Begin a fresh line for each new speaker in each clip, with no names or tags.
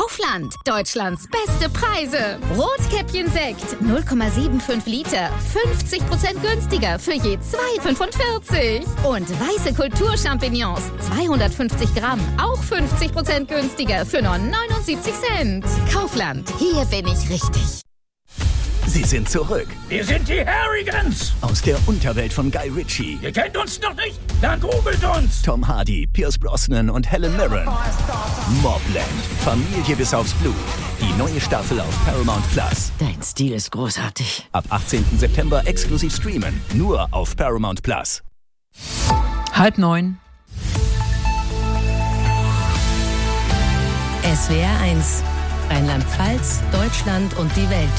Kaufland, Deutschlands beste Preise. Rotkäppchen-Sekt, 0,75 Liter, 50% günstiger für je 2,45. Und weiße Kulturchampignons, 250 Gramm, auch 50% günstiger für nur 79 Cent. Kaufland, hier bin ich richtig.
Sie sind zurück.
Wir sind die Harrigans.
Aus der Unterwelt von Guy Ritchie.
Ihr kennt uns noch nicht? Dann googelt uns.
Tom Hardy, Pierce Brosnan und Helen Mirren. Mobland. Familie bis aufs Blut. Die neue Staffel auf Paramount Plus.
Dein Stil ist großartig.
Ab 18. September exklusiv streamen. Nur auf Paramount Plus.
8:30.
SWR 1. Rheinland-Pfalz, Deutschland und die Welt.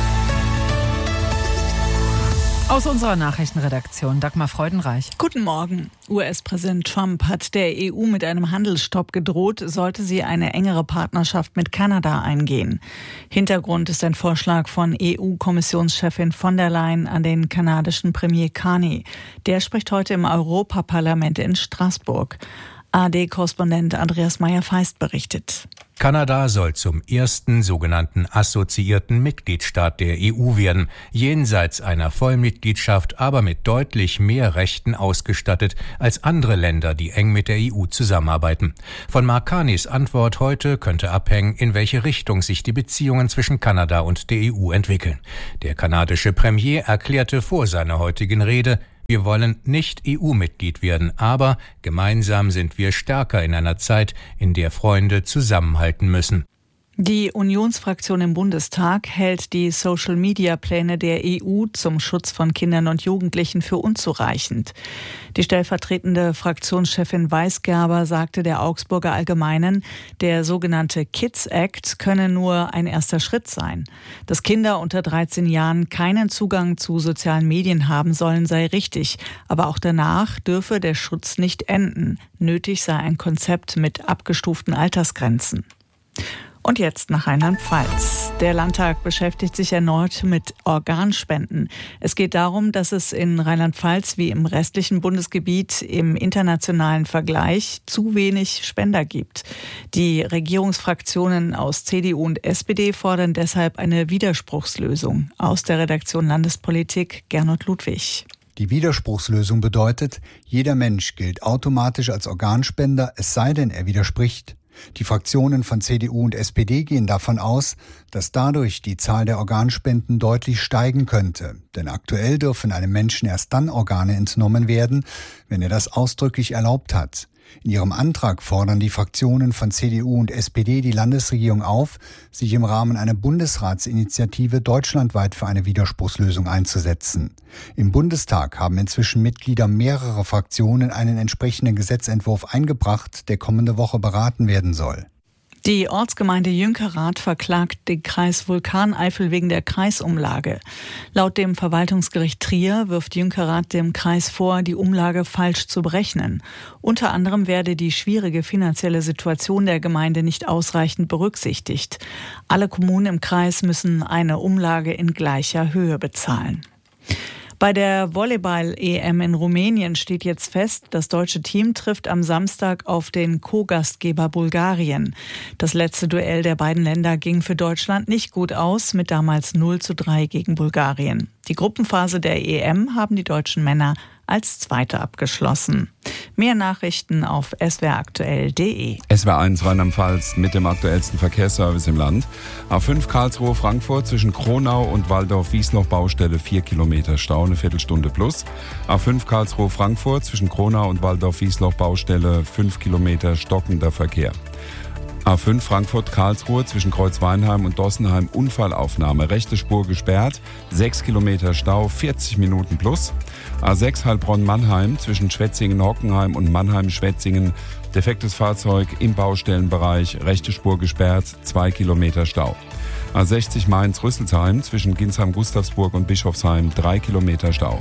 Aus unserer Nachrichtenredaktion, Dagmar Freudenreich.
Guten Morgen. US-Präsident Trump hat der EU mit einem Handelsstopp gedroht, sollte sie eine engere Partnerschaft mit Kanada eingehen. Hintergrund ist ein Vorschlag von EU-Kommissionschefin von der Leyen an den kanadischen Premier Carney. Der spricht heute im Europaparlament in Straßburg. ARD-Korrespondent Andreas Meyer-Feist berichtet.
Kanada soll zum ersten sogenannten assoziierten Mitgliedstaat der EU werden, jenseits einer Vollmitgliedschaft, aber mit deutlich mehr Rechten ausgestattet als andere Länder, die eng mit der EU zusammenarbeiten. Von Mark Carneys Antwort heute könnte abhängen, in welche Richtung sich die Beziehungen zwischen Kanada und der EU entwickeln. Der kanadische Premier erklärte vor seiner heutigen Rede: Wir wollen nicht EU-Mitglied werden, aber gemeinsam sind wir stärker in einer Zeit, in der Freunde zusammenhalten müssen.
Die Unionsfraktion im Bundestag hält die Social-Media-Pläne der EU zum Schutz von Kindern und Jugendlichen für unzureichend. Die stellvertretende Fraktionschefin Weisgerber sagte der Augsburger Allgemeinen, der sogenannte Kids Act könne nur ein erster Schritt sein. Dass Kinder unter 13 Jahren keinen Zugang zu sozialen Medien haben sollen, sei richtig. Aber auch danach dürfe der Schutz nicht enden. Nötig sei ein Konzept mit abgestuften Altersgrenzen. Und jetzt nach Rheinland-Pfalz. Der Landtag beschäftigt sich erneut mit Organspenden. Es geht darum, dass es in Rheinland-Pfalz wie im restlichen Bundesgebiet im internationalen Vergleich zu wenig Spender gibt. Die Regierungsfraktionen aus CDU und SPD fordern deshalb eine Widerspruchslösung. Aus der Redaktion Landespolitik Gernot Ludwig.
Die Widerspruchslösung bedeutet, jeder Mensch gilt automatisch als Organspender, es sei denn, er widerspricht. Die Fraktionen von CDU und SPD gehen davon aus, dass dadurch die Zahl der Organspenden deutlich steigen könnte. Denn aktuell dürfen einem Menschen erst dann Organe entnommen werden, wenn er das ausdrücklich erlaubt hat. In ihrem Antrag fordern die Fraktionen von CDU und SPD die Landesregierung auf, sich im Rahmen einer Bundesratsinitiative deutschlandweit für eine Widerspruchslösung einzusetzen. Im Bundestag haben inzwischen Mitglieder mehrerer Fraktionen einen entsprechenden Gesetzentwurf eingebracht, der kommende Woche beraten werden soll.
Die Ortsgemeinde Jünkerath verklagt den Kreis Vulkaneifel wegen der Kreisumlage. Laut dem Verwaltungsgericht Trier wirft Jünkerath dem Kreis vor, die Umlage falsch zu berechnen. Unter anderem werde die schwierige finanzielle Situation der Gemeinde nicht ausreichend berücksichtigt. Alle Kommunen im Kreis müssen eine Umlage in gleicher Höhe bezahlen. Bei der Volleyball-EM in Rumänien steht jetzt fest, das deutsche Team trifft am Samstag auf den Co-Gastgeber Bulgarien. Das letzte Duell der beiden Länder ging für Deutschland nicht gut aus, mit damals 0:3 gegen Bulgarien. Die Gruppenphase der EM haben die deutschen Männer als Zweite abgeschlossen. Mehr Nachrichten auf swraktuell.de.
SWR 1 Rheinland-Pfalz mit dem aktuellsten Verkehrsservice im Land. A5 Karlsruhe-Frankfurt zwischen Kronau und Walldorf-Wiesloch-Baustelle 4 Kilometer Stau, eine Viertelstunde plus. A5 Karlsruhe-Frankfurt zwischen Kronau und Walldorf-Wiesloch-Baustelle 5 Kilometer stockender Verkehr. A5 Frankfurt-Karlsruhe zwischen Kreuzweinheim und Dossenheim Unfallaufnahme. Rechte Spur gesperrt, 6 Kilometer Stau, 40 Minuten plus. A6 Heilbronn-Mannheim zwischen Schwetzingen-Hockenheim und Mannheim-Schwetzingen. Defektes Fahrzeug im Baustellenbereich, rechte Spur gesperrt, 2 Kilometer Stau. A60 Mainz-Rüsselsheim zwischen Ginsheim-Gustavsburg und Bischofsheim, 3 Kilometer Stau.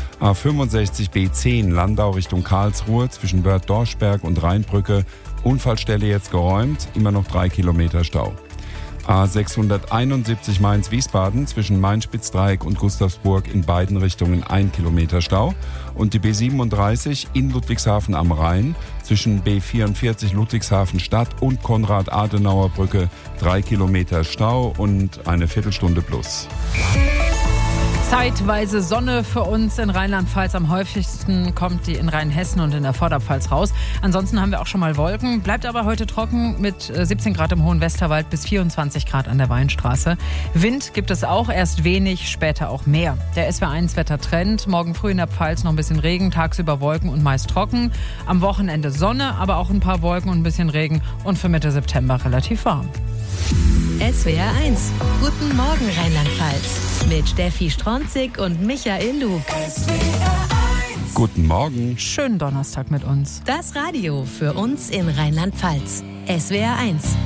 A65 B10 Landau Richtung Karlsruhe zwischen Börth-Dorschberg und Rheinbrücke. Unfallstelle jetzt geräumt, immer noch 3 Kilometer Stau. A671 Mainz-Wiesbaden zwischen Main-Spitzdreieck und Gustavsburg in beiden Richtungen 1 Kilometer Stau. Und die B37 in Ludwigshafen am Rhein zwischen B44 Ludwigshafen-Stadt und Konrad-Adenauer-Brücke 3 Kilometer Stau und eine Viertelstunde plus.
Zeitweise Sonne für uns in Rheinland-Pfalz. Am häufigsten kommt die in Rheinhessen und in der Vorderpfalz raus. Ansonsten haben wir auch schon mal Wolken. Bleibt aber heute trocken mit 17 Grad im Hohen Westerwald bis 24 Grad an der Weinstraße. Wind gibt es auch, erst wenig, später auch mehr. Der SWR1-Wettertrend. Morgen früh in der Pfalz noch ein bisschen Regen, tagsüber Wolken und meist trocken. Am Wochenende Sonne, aber auch ein paar Wolken und ein bisschen Regen. Und für Mitte September relativ warm.
SWR 1. Guten Morgen Rheinland-Pfalz. Mit Steffi Stronzig und Michael Lug.
Guten Morgen.
Schönen Donnerstag mit uns.
Das Radio für uns in Rheinland-Pfalz. SWR 1.